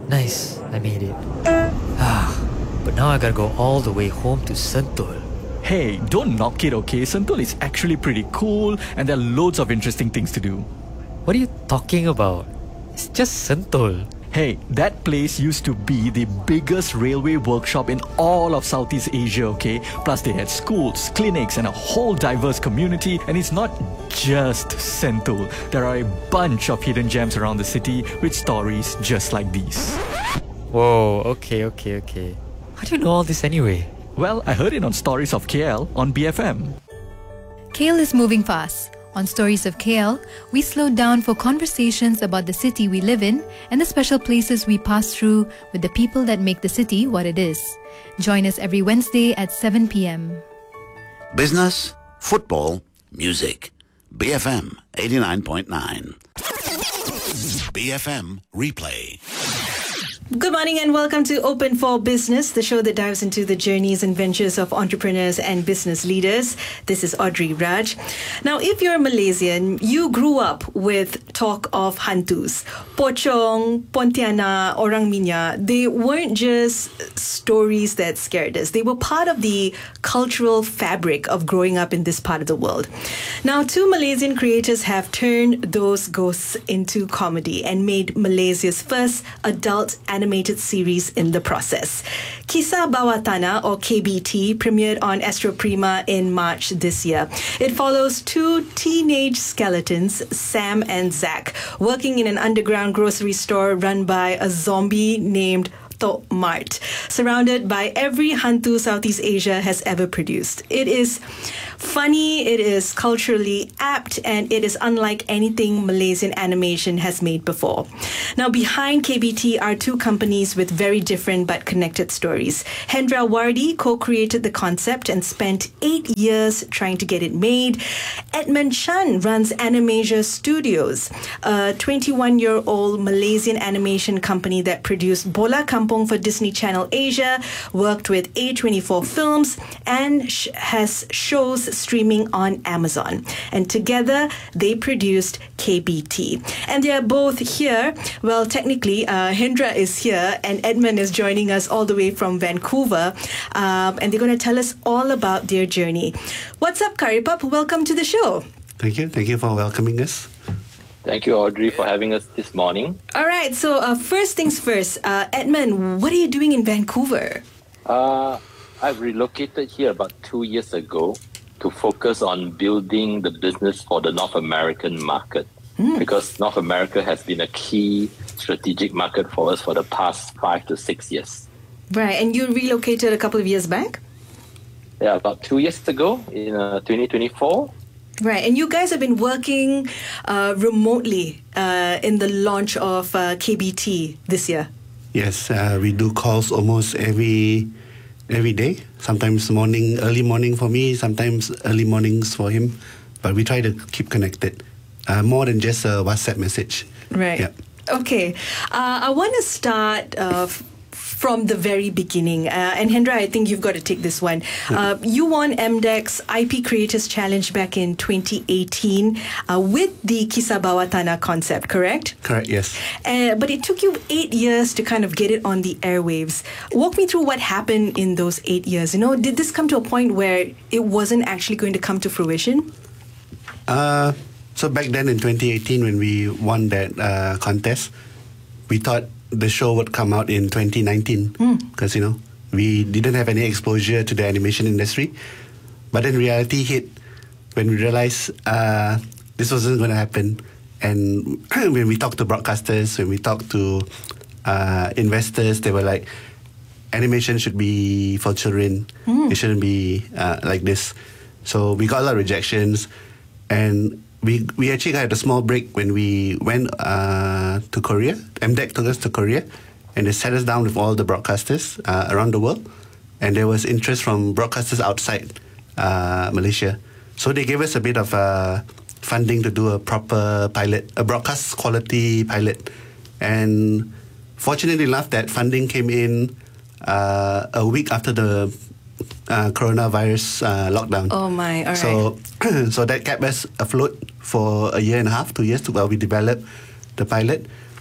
Nice, I made it. Ah, but now I gotta go all the way home to Sentul. Hey, don't knock it, okay? Sentul is actually pretty cool and there are loads of interesting things to do. What are you talking about? It's just Sentul. Hey, that place used to be the biggest railway workshop in all of Southeast Asia, okay? Plus they had schools, clinics and a whole diverse community. And it's not just Sentul. There are a bunch of hidden gems around the city with stories just like these. Whoa, okay. How do you know all this anyway? Well, I heard it on Stories of KL on BFM. KL is moving fast. On Stories of KL, we slow down for conversations about the city we live in and the special places we pass through with the people that make the city what it is. Join us every Wednesday at 7 p.m. Business, football, music. BFM 89.9. BFM Replay. Good morning and welcome to Open for Business, the show that dives into the journeys and ventures of entrepreneurs and business leaders. This is Audrey Raj. Now, if you're Malaysian, you grew up with talk of hantus. Pocong, Pontianak, Orang Minyak, they weren't just stories that scared us. They were part of the cultural fabric of growing up in this part of the world. Now, two Malaysian creators have turned those ghosts into comedy and made Malaysia's first adult animated series in the process. Kisah Bawah Tanah, or KBT, premiered on Astro Prima in March this year. It follows two teenage skeletons, Sam and Zach, working in an underground grocery store run by a zombie named Tok Mart, surrounded by every hantu Southeast Asia has ever produced. It is funny, it is culturally apt, and it is unlike anything Malaysian animation has made before. Now, behind KBT are two companies with very different but connected stories. Hendra Wardi co-created the concept and spent 8 years trying to get it made. Edmund Chan runs Animasia Studios, a 21-year-old Malaysian animation company that produced Bola Kampung for Disney Channel Asia, worked with A24 Films, and has shows streaming on Amazon. And together, they produced KBT. And they are both here. Well, technically, Hendra is here and Edmund is joining us all the way from Vancouver. And they're going to tell us all about their journey. What's up, Karipap? Welcome to the show. Thank you. Thank you for welcoming us. Thank you, Audrey, for having us this morning. All right. So first things first, Edmund, what are you doing in Vancouver? I've relocated here about 2 years ago to focus on building the business for the North American market. Because North America has been a key strategic market for us for the past 5 to 6 years. Right. And you relocated a couple of years back? Yeah, about 2 years ago in 2024. Right, and you guys have been working remotely in the launch of KBT this year. Yes, we do calls almost every day. Sometimes early morning for me, sometimes early mornings for him. But we try to keep connected, more than just a WhatsApp message. Right. Yeah. Okay, I want to start from the very beginning. And Hendra, I think you've got to take this one. You won MDEC's IP Creators Challenge back in 2018 with the Kisah Bawah Tanah concept, correct? Correct, yes. But it took you 8 years to kind of get it on the airwaves. Walk me through what happened in those 8 years. You know, did this come to a point where it wasn't actually going to come to fruition? So back then in 2018 when we won that contest, we thought the show would come out in 2019 because, we didn't have any exposure to the animation industry. But then reality hit when we realized this wasn't going to happen. And when we talked to broadcasters, when we talked to investors, they were like, animation should be for children. It shouldn't be like this. So we got a lot of rejections. And we actually had a small break when we went to Korea. MDEC took us to Korea, and they sat us down with all the broadcasters around the world. And there was interest from broadcasters outside Malaysia. So they gave us a bit of funding to do a proper pilot, a broadcast quality pilot. And fortunately enough, that funding came in a week after the coronavirus lockdown. Oh my, all right. So that kept us afloat for a year and a half, 2 years, while we developed the pilot.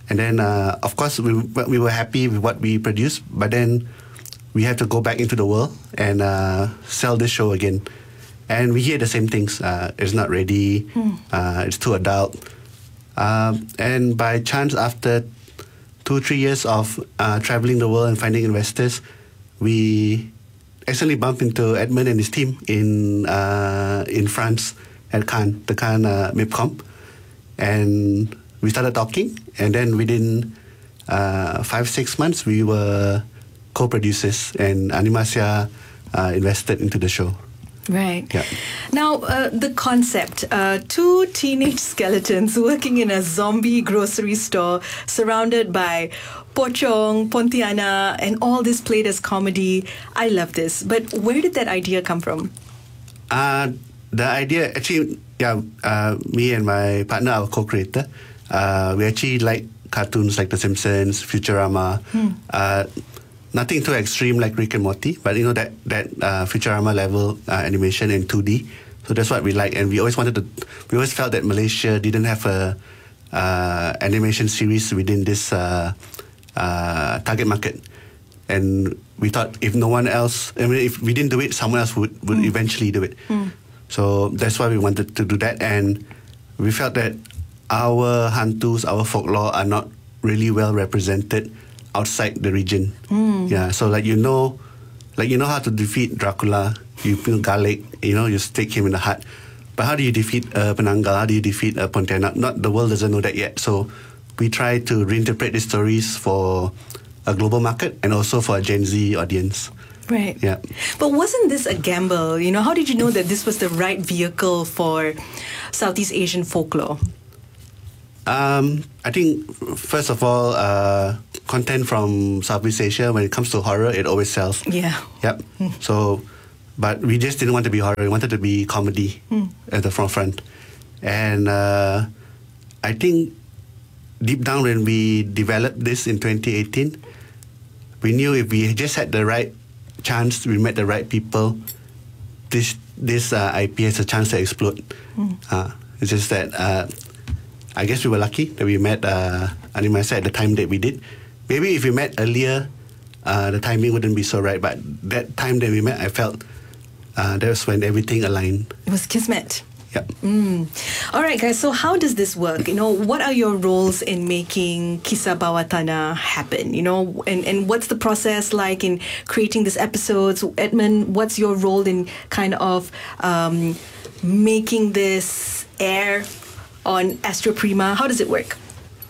And then, of course, we were happy with what we produced, but then we had to go back into the world and sell this show again. And we hear the same things. It's not ready. It's too adult. And by chance, after 2-3 years of traveling the world and finding investors, we accidentally bumped into Edmund and his team in France at Cannes, the Cannes MIPCOM. And we started talking. And then within 5-6 months, we were co-producers, and Animasia invested into the show. Right. Yeah. Now, the concept, 2 teenage skeletons working in a zombie grocery store surrounded by pocong, pontiana, and all this played as comedy. I love this. But where did that idea come from? The idea, actually, me and my partner, our co-creator, we actually like cartoons like The Simpsons, Futurama, nothing too extreme like Rick and Morty, but you know that Futurama level animation in 2D. So that's what we like, and we always felt that Malaysia didn't have a animation series within this target market, and we thought if no one else, if we didn't do it, someone else would eventually do it. So that's why we wanted to do that, and we felt that our hantus, our folklore, are not really well represented outside the region. Yeah, so you know how to defeat Dracula. You put garlic, you stick him in the hut. But how do you defeat a Penanggal? How do you defeat a Pontianak? The world doesn't know that yet. So we try to reinterpret these stories for a global market and also for a Gen Z audience. Right. Yeah. But wasn't this a gamble? How did you know that this was the right vehicle for Southeast Asian folklore? I think, first of all, content from Southeast Asia, when it comes to horror, it always sells. Yeah. Yep. So, but we just didn't want to be horror. We wanted to be comedy at the forefront. And I think deep down when we developed this in 2018, we knew if we just had the right chance, we met the right people, this IP has a chance to explode. It's just that I guess we were lucky that we met Animasia at the time that we did. Maybe if we met earlier, the timing wouldn't be so right. But that time that we met, I felt that was when everything aligned. It was kismet. Yep. All right, guys. So how does this work? What are your roles in making Kisah Bawah Tanah happen? And what's the process like in creating these episodes? Edmund, what's your role in kind of making this air on Astro Prima? How does it work?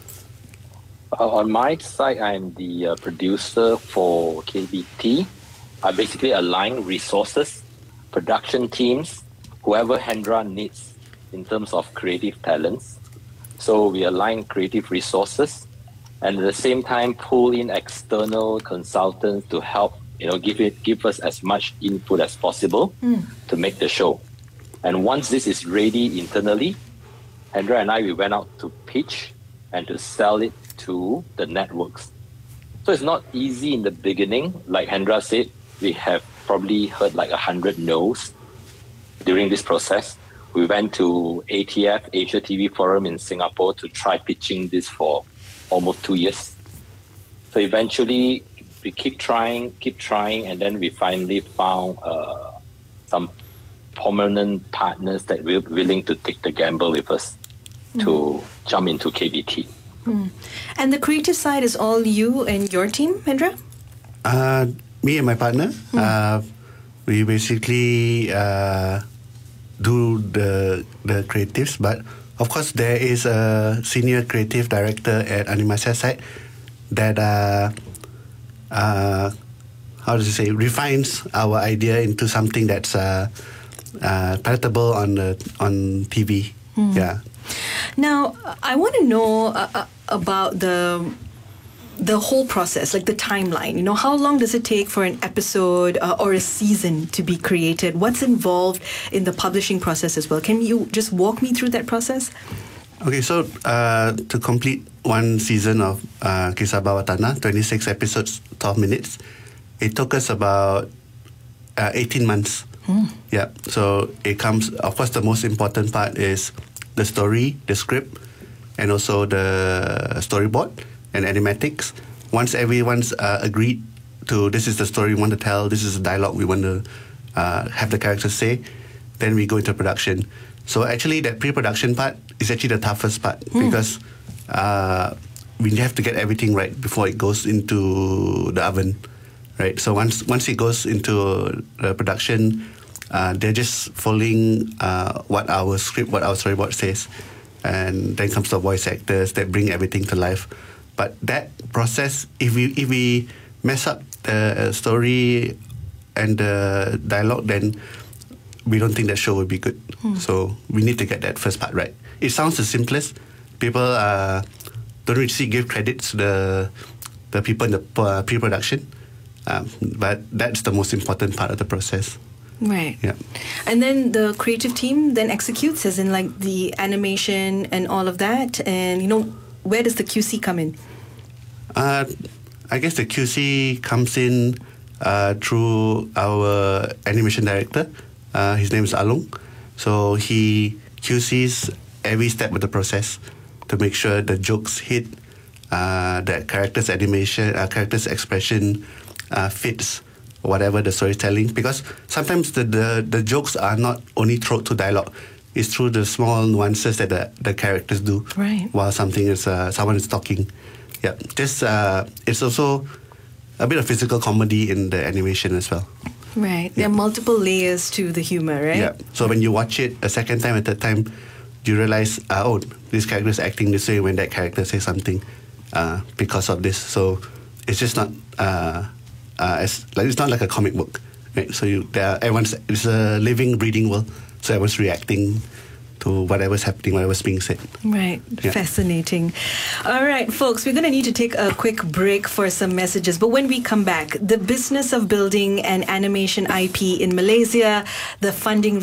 On my side, I'm the producer for KBT. I basically align resources, production teams, whoever Hendra needs in terms of creative talents. So we align creative resources and at the same time pull in external consultants to help, give us as much input as possible to make the show. And once this is ready internally, Hendra and I, we went out to pitch and to sell it to the networks. So it's not easy in the beginning. Like Hendra said, we have probably heard like 100 no's during this process. We went to ATF, Asia TV Forum in Singapore, to try pitching this for almost 2 years. So eventually we keep trying, and then we finally found some prominent partners that were willing to take the gamble with us to jump into KBT. And the creative side is all you and your team, Hendra? Me and my partner, we basically do the creatives, but of course there is a senior creative director at Animasia side that refines our idea into something that's palatable on TV. Yeah. Now, I want to know about the whole process, like the timeline. How long does it take for an episode or a season to be created? What's involved in the publishing process as well? Can you just walk me through that process? Okay, so to complete one season of Kisah Bawah Tanah, 26 episodes, 12 minutes, it took us about 18 months. Yeah, so it comes, of course, the most important part is the story, the script, and also the storyboard and animatics. Once everyone's agreed to this is the story we want to tell, this is the dialogue we want to have the characters say, then we go into production. So actually that pre-production part is actually the toughest part because we have to get everything right before it goes into the oven, right? So once it goes into the production, they're just following what our script, what our storyboard says, and then comes the voice actors that bring everything to life. But that process, if we mess up the story and the dialogue, then we don't think that show will be good. So we need to get that first part right. It sounds the simplest. People don't really give credits to the people in the pre-production, but that's the most important part of the process. Right. Yeah. And then the creative team then executes, as in like the animation and all of that. And, where does the QC come in? I guess the QC comes in through our animation director. His name is Alung. So he QCs every step of the process to make sure the jokes hit, that character's animation, character's expression fits whatever the storytelling. Because sometimes the jokes are not only through to dialogue; it's through the small nuances that the characters do while someone is talking. Yeah, it's also a bit of physical comedy in the animation as well. Right. There are multiple layers to the humor, right? Yeah. So when you watch it a second time, a third time, you realize, this character is acting this way when that character says something because of this. So it's just not it's not like a comic book, right? So it's a living, breathing world. So everyone's reacting to whatever's happening, whatever's being said. Right. Yeah. Fascinating. All right, folks, we're going to need to take a quick break for some messages. But when we come back, the business of building an animation IP in Malaysia, the funding